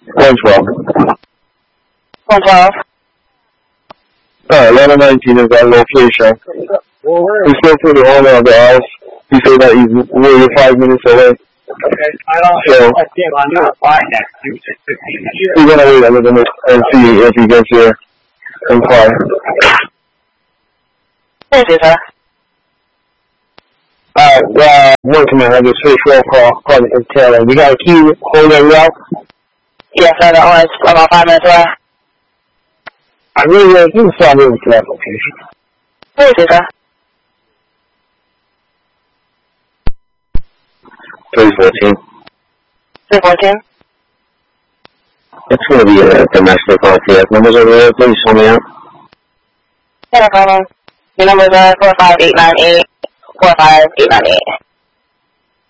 112. 112. 1119 is that location. We spoke to the owner of the house. He said that he's really 5 minutes away. Okay, I don't know. I'm going to find that. He's going to wait a little bit and see if he gets here and call. Thank you, sir. Working man, I just finished roll call, calling from Taylor. We got a key holder route? Yes, sir, that was about 5 minutes away. I really didn't start moving to that location. Thank you, sir. 314. 314? It's going to be a domestic RTF. Numbers over there, please hold me out. Yeah, no problem. Your numbers are 45898, 45898.